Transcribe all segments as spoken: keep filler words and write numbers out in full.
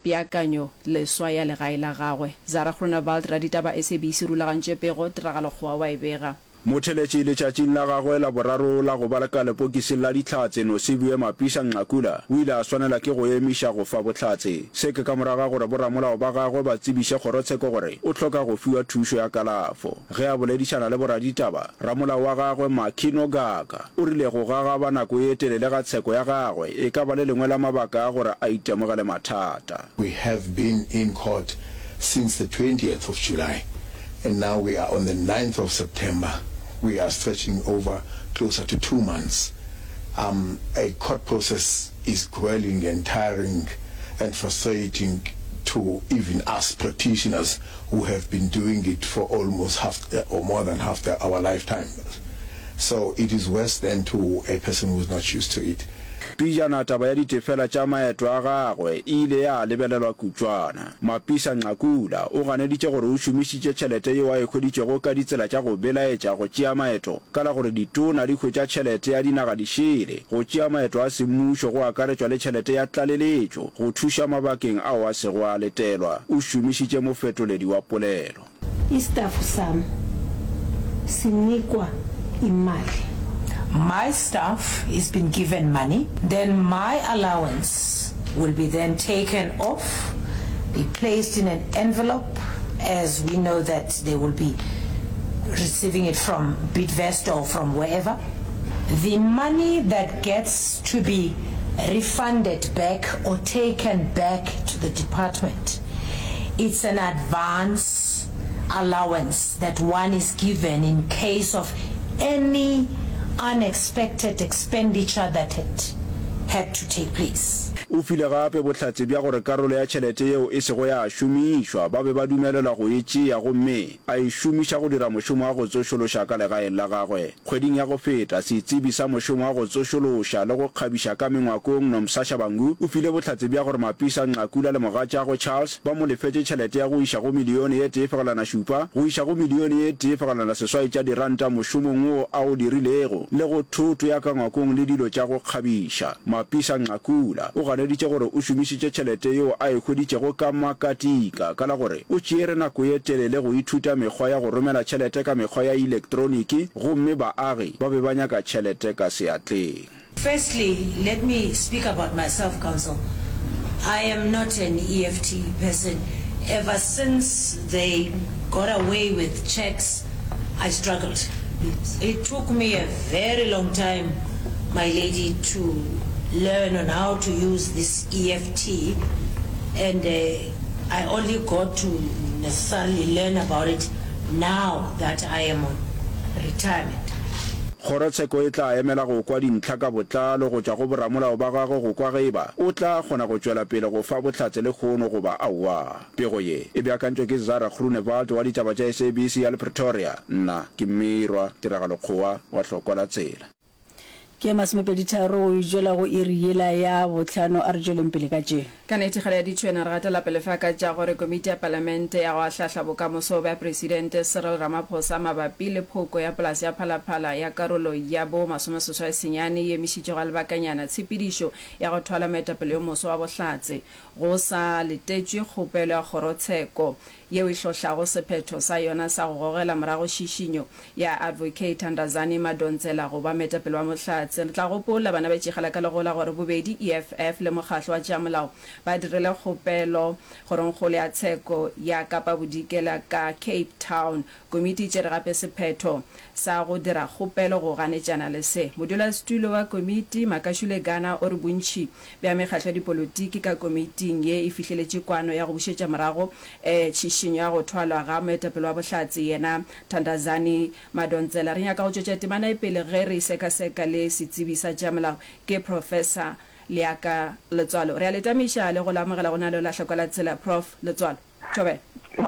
peakanyo leswa ya legae la gagwe. Zara Groenewald, raditaba S A B C rulagantše pego tiragalo kgoa wa e bega. Motheletši letšatšing la gagwe la boraro la go bala ka lepokising la ditlhatse no se bue Mapisa Nqakula o ile a swanela ke go emiša go fa botlhatse se ke ka moraga gore boramolao ba gagwe ba tsebiše kgorotsheko gore o hloka go fiwa thušo ya kalafo. Ge a boledišana le boraditaba, ramolao wa gagwe Makino Gaka o rile go gagaba nako e telele ga tsheko ya gagwe e ka ba le lengwe la mabaka a gore a itemogele mathata. We have been in court since the twentieth of July and now we are on the ninth of September. We are stretching over closer to two months. Um, a court process is grueling and tiring and frustrating to even us practitioners who have been doing it for almost half or more than half the, our lifetime. So it is worse than to a person who is not used to it. Pijana taba ya ditefela tša maeto a gagwe ile ya lebelelwa kutswana. Mapisa Nqakula o ganeditše gore o šomišitše tšhelete yeo a e hweditšego ka ditsela tša go belaetša go tšea maeto ka la gore ditona di hwetša tšhelete ya dinaga di šele go tšea maeto a semmušo go akaretšwa le tšhelete ya tlaleletšo go thuša mabakeng ao a sego a letelwa. O šomišitše mofetoledi wa polelo. Istafu sam sinikwa imali. My staff is been given money, then my allowance will be then taken off, be placed in an envelope, as we know that they will be receiving it from Bidvest or from wherever. The money that gets to be refunded back or taken back to the department, it's an advance allowance that one is given in case of any unexpected expenditure that had, had to take place. O file gape botlhatse bja gore karolo ya tšhelete yeo e sego ya šomišwa ba be ba dumelela go e tšea gomme a e šomiša go dira mošomo wa go tsošološa ka legaeng la gagwe. Kgweding ya go feta setsebi sa mošomo wa go tsošološa le go kgabiša ka mengwakong Nomsasha Bangu o file botlhatse bja gore Mapisa Nqakula le mogatšagwe Charles ba mo lefetše tšhelete ya go iša go milione ye tee fegelana šupa go iša go milione ye tee fegelana seswai tša diranta mošomong o a o dirilego le go thoto ya ka ngwakong le dilo tša go kgabiša. Mapisa Nqakula o ganeditše gore o šomišitše tšhelete yeo a e hweditšego ka makatika ka la gore o tšere nako ye telele go ithuta mekgwa ya go romela tšhelete ka mekgwa ya elektroniki gomme baagi ba be ba nyaka tšhelete ka seatleng. Firstly, let me speak about myself, Council. I am not an E F T person. Ever since they got away with checks, I struggled. It took me a very long time, my lady, to learn on how to use this E F T, and uh, I only got to necessarily learn about it now that I am on retirement. Kgorotsheko e tla emela go kwa dintlha ka botlalo go tšwa go boramolao ba gagwe go kwa geba o tla kgona go tšwela pele go fa botlhatse le kgono goba aowa. Pego ye e beakantšwe ke Zara Groenewald wa ditaba tša S A B C ya le Pretoria. Nna ke Mmirwa Tiragalo Kgoa wa Hlokola Tsela. Ke masomepeditharo o jela go iriela ya botlhano a re jweleng pele ka tše ka netigelo ya ditšhwena re gatela pele fa ka tša gore komiti ya palamente ya go ahlahla bokamoso ba presidente Cyril Ramaphosa mabapi le phoko ya polase ya Phalaphala ya karolo ya bo masomeseswai senyane ye emišitšego ga lebakanyana tshepedišo ya go thwala moetapele yo moso wa bohlatse go sa letetšwe kgopelo ya kgorotsheko yeo e hlohlago sephetho sa yona sa go gogela morago šišinyo ya advocate Thandazani Madonsela go ba moetapele wa mohlatse. Re tla gopola bana ba tšegela ka legola gore bobedi E F F le mokgatlo wa tšamolao ba dirile kgopelo gorongkgolo ya tsheko ya Kapa Bodikela ka Cape Town. Komiti tšere gape sephetho sa go dira kgopelo go ganetšana le se. Modulasetulo wa komiti Makashule Gana o re bontši bja mekgatlo ya dipolotiki ka komiting ye e fihleletše kwano ya go bušetša morago eh, tšišinyo ya go thwalwa ga moetapele wa bohlatse yena Thandazani Madonsela. Re nyaka go tšwetša temana e pele ge re sekaseka le setsebi sa tšamolao ke Professor Leaka Letswalo. Re a letamiša le go lamogela go na le la Hlokola Tsela. Prof Letswalo, Tobe.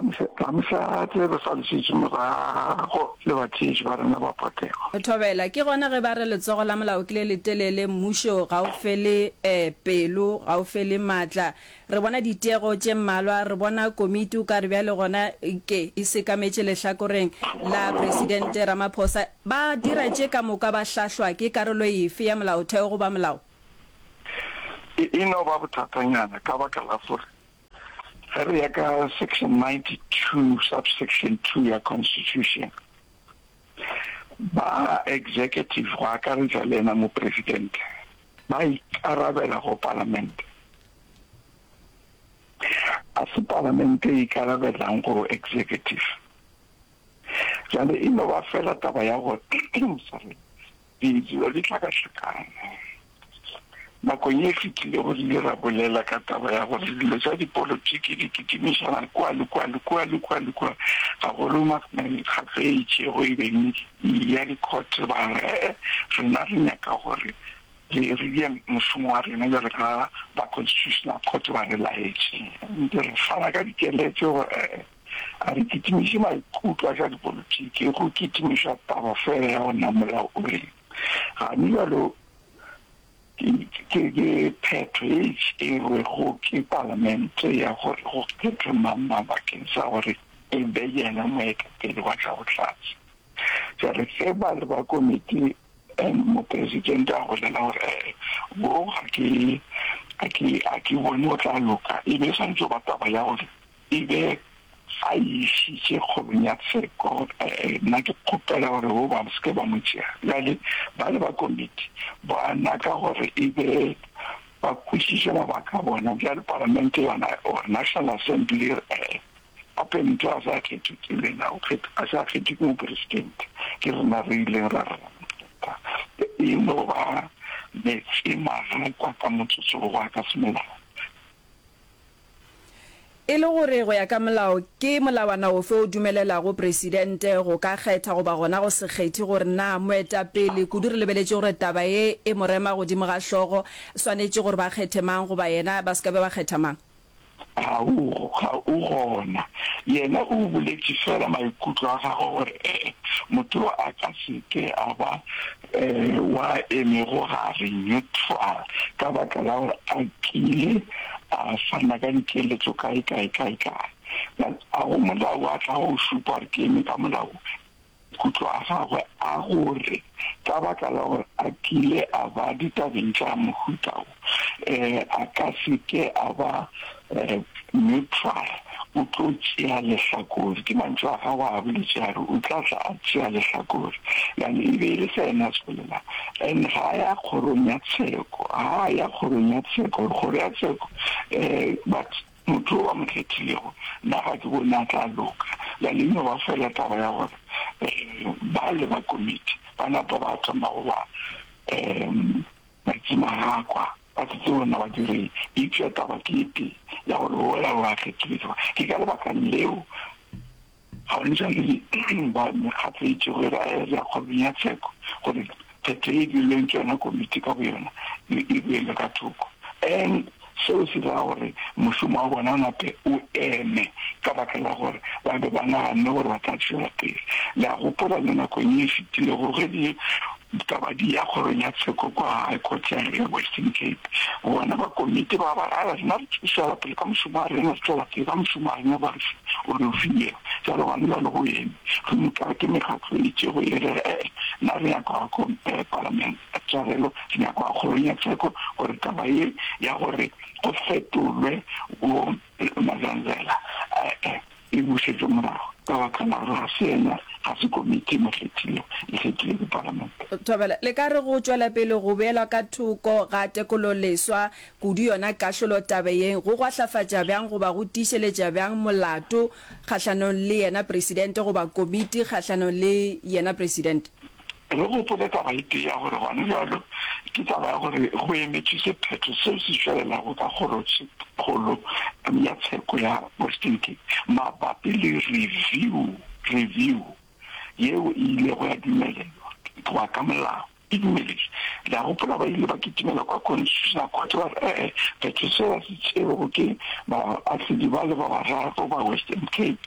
Thobela ke gona ge ba re letsogo la molao ke le letelele mmušo ga o fele eh, pelo ga o fele maatla re bona ditego tše mmalwa re bona komiti o ka re bjale gona ke e sekametše lehlakoreng la presidente Ramaphosa ba dira tše ka moka ba hlahlwa ke karolo efe ya molaotheo go ba molao e no ba bothatanyana ka baka la gore re ya ka section ninety-two subsection two ya constitution ba executive go akaretsa lena mo president ba ikarabela go parliament a se parliament e ikarabelang go executive jale e no ba fela taba ya go sorry di di di tlhakatlhakana nakong e fetile go dira bolela ka taba ya gore dilo tsa dipolotiki di kitimišana kwa le kwa le kwa le kwa le kwa ga go loma gape e tšego e beng ya di-court ba re rena re nyaka gore re re mošomo wa rena jale ka ba constitutional court ba re laetse re fana ka dikeletše gore a re kitimiše maikutlo a tša dipolotiki go kitimiša taba fela ya go nna molao o reng ga ni jalo ke phetho e re go ke parlamente ya gore go kgethe mama bakeng sa gore e be yena moetapele wa tša bohlatse jale ge ba le ba komiti mo presidente a golela gore bo ga ke bone o tla loka e be santse ba taba ya gore e be a išitše kgobong ya tsheko nna ke kgopela gore bo ba seke ba motšea jale ba le ba komiti ba naka gore e be ba kwešiše mabaka bona bjale parlamente yona or national assembly ape ntho a sa kgethekile na a sa kgetheke mo presidente ke rena re ileng ra rata e no ba metsi marakwa ka motsotso wa ka semelao e le gore go ya ka molao ke molawana o fe o dumelela go presidente go ka kgetha go ba gona go se kgethe gore na moetapele kudu re lebeletše gore taba ye e morema godimo ga hlogo swanetše gore ba kgethe mang go ba yena ba seka be ba kgetha mang ga o gona yena o boletše fela maikutlo a gago gore motho a ka seke a ba wa emego gare neutral ka baka la gore a kile a fana ka dikeletso kae kae kae kae a go molao a tla go supa gore ke eme ka molao kutlo a gagwe a gore ka baka la gore a kile a ba ditabeng tša mohutao a ka seke a ba neutral o tlo tšea lehlakore ke mantso a gago a boletše are o tla tla a tšea lehlakore yane e be e le sena se bolela and ga ya kgorong ya tsheko ga ya kgorong ya tsheko kgoro ya tsheko but motho wa mo kgethilego nna ga ke bone a tla loka yane eno ba fela taba ya gore ba le ba komiti ba napa ba thoma go ba maitsimagakwa ba tsetse bona ba dire ipša taba ke ete ya gore ola wa kgethilego ke ka lebakang leo ga o ntša le ba mekgatleitše gore ya kgwabeng ya tsheko gore phetho e dileng ke yona komiti ka bo yona e buele ka thoko and seo se dira gore mošomo wa bona o nape o eme ka baka la gore ba be ba naganne gore ba tla tšwela pele le a gopola le nakong e fetile gore ge taba di ya kgorong ya tsheko kwa high court ya Western Cape bona ba komiti ba ba ala nna re tšwela pele ka mošomo a rena re tšwela pele ka mošomo a rena ba re o re o finyego jalo ba nna le go eme re mokare ke mekgatlo e tšego e re nna re nyaka wa parlament tšarelo re nyaka wa kgorong ya tsheko gore taba e ya gore go fetolwe go Mazanzela e bušetše morago ka baka la gore ga se ena ga se komiti mo kgethile e kgethile ke parlamente tobela le ka re go tšwela pele go beelwa ka thoko ga tekololeswa kudu yona kahlolo tabe yeng go gwahlafatša bjang goba go tišeletša bjang molato kgahlano le yena presidente goba komiti kgahlano le yena presidente re go pole taba ite ya gore gona jalo ke taba ya gore go emetše sephetho seo se tšwelelago ka kgolo ya tsheko ya Western Cape mabapi le review review yeo e ile go ya dumelelwa goa ka molao e dumeletše le a gopola ba ile ba kitimela kwa constitutional court ba re phetho seo a se tšeego ke baahlodi ba le ba bararo ba Western Cape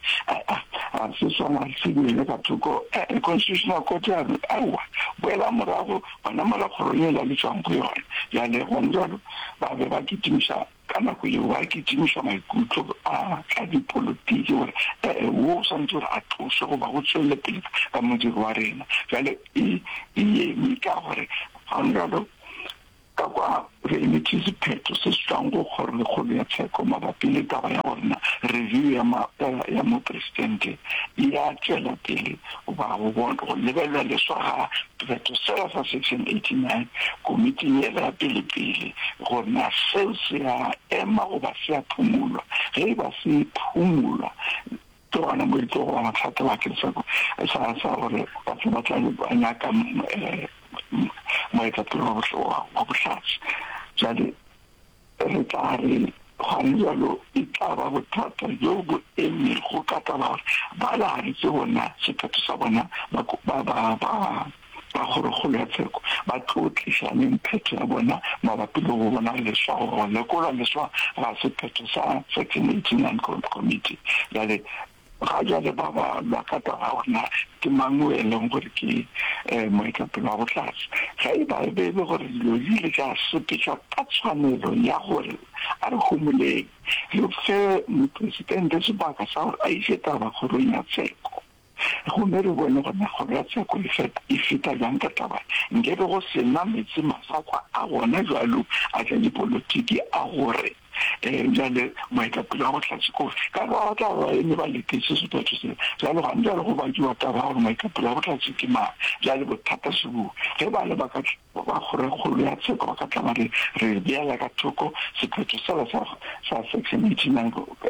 a se swana se duele ka thoko constitutional court ya re aowa boela morago bona mola kgorong e la le tšwang go yona jale gone jalo ba be ba kitimiša ka nako eo ba kitimiša maikutlo a ka dipolotiki gore wo o santse gore a tlose goba go tswelele pele ka modiri wa rena jale e eme ka gore ga jalo ka kwa re emetše sephetho se se tswang go kgorokgolo ya tsheko mabapi le taba ya gorena review ya ya mopresidente e ya tšwela pele goba go lebelela leswa ga sephetho sela sa section eighty-nine komiting ela ya pelepele gorena seo se ya ema goba se ya phumulwa ge ba se phumulwa ke gona mo ditlo go mathata bakeng sa gore batho ba tla nyaka moetapele wa bohlatsi jale re tla re gane jalo e tla ba bothata jo bo eme go ka taba gore ba laaretse bona sephetho sa bona ba ba kgorokgolo ya tsheko ba tlo tlišaneng phetho ya bona mabapi le go bona leswa go lekolwa leswa ga sephetho sa section eighty-nine committee jale ga jale ba ba ba ka taba gorena ke mang o e leng gore ke moetapele wa bohlatsi ga e ba e be gore dilo di ile tša sepetšwa ka tshwanelo ya gore a re homoleng le fe mopresidente sebaka sa gore a iše taba kgorong ya tsheko gomme re bone gona kgoro ya tsheko e feta jang ka taba nke be go sena metse mafakwa a gona jalo a tša dipolotiki a gore um jale moetapele wa bohlatsi kofe ka ba batla ba eme ba letetse sephetho se jale gane jale go bakiwa taba gore moetapele wa bohlatsi ke mang jale bothata se buo ge ba le ba kgorekgolo ya tsheko ba ka tla ba re beela ka thoko sephetho sela sa section eighty-nine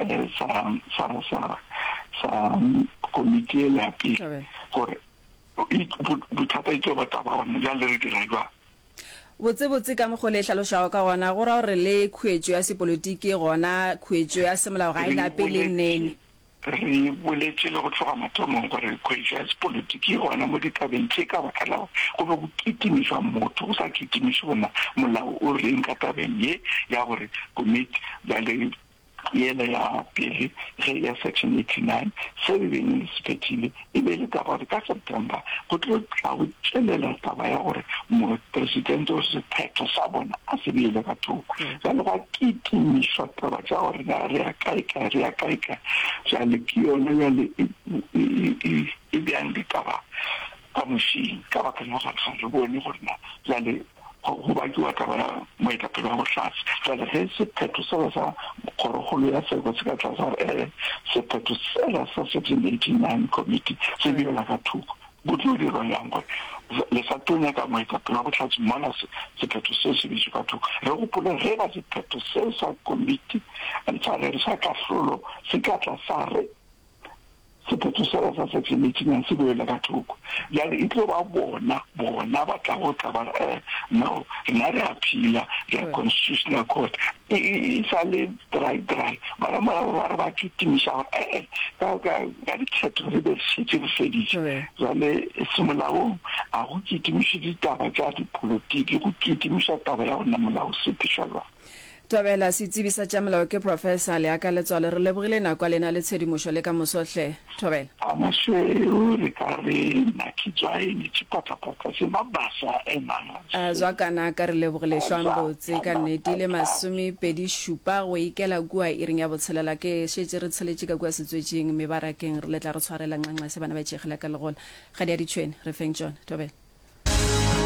sa komiti e le ya pele gore bothata e tlo ba taba gona jale re dira jwang botsebotse ka mogole e tlhalošago ka gona go ra gore le khuetšo ya sepolotiki gona khuetšo ya semolao ga e lape le nnene re boletše le go tloga mathomong gore khuetšo ya sepolotiki gona mo ditabeng tše ka baka la go be go kitimišwa motho go sa kitimiše bona molao o reng ka tabeng ye ya gore komiti jale yela ya pele ge ya section eighty-nine se be beng se phethile e be le taba gore ka september go tlo tla go tšwelela taba ya gore mopresidente o sephetho sa bona a se beele ka thoko jale ga kitimišwa taba tša gore re ya kaeka re ya kaeka jale ke yone jale e bjang ditaba ka mošing ka baka la gore ga re bone gorena jale go bakiwa taba ya moetapele wa bohlatsi jale ge sephetho sela sa kgorokgolo ya tsheko se ka tlasa gore sephetho sela sa section eighty-nine committee se beela ka thoko bo tlo dirwa yang gore le sa tlo nyaka moetapele wa bohlatsi mola sephetho seo se beetswe ka thoko re gopole ge ba sephetho seo sa committee re sa kahlolo se ka tla sa re sephetho sela sa section eighty-nine se beela ka thoko jale e tlo ba bona bona ba tla go tla ba no nna re a phela re a constitutional court e sa le dry dry mara mara ba re ba kitimiša gore ka dikgetho re be šetse bo feditše jale semolaong a go kitimiša ditaba tša dipolotiki go kitimiša taba ya gona molao sepešwa jwang Tobela setsebisa tša molao ke professor Leaka Letswalo re lebogile nako lena le tshedimošo le ka mosohle Tobela a masweu re ka re nakitswae ni tšipatapata se mabasa e mangwe a zwa kana ka re lebogile hlwang botse ka nnete le masome pedi šupa go ikela kua e reng ya botshelela ke šetše re tsheletše ka kua setswetšeng mebarakeng re letla re tshwarela nqanqa se bana ba tšegela ka legola ga di a ditšhwene re feng John Tobela